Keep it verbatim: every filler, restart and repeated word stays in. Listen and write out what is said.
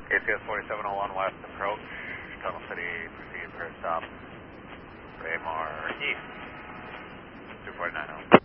A C S forty-seven oh one west approach, Tunnel City, proceed for a stop, Raymar East, two four nine oh.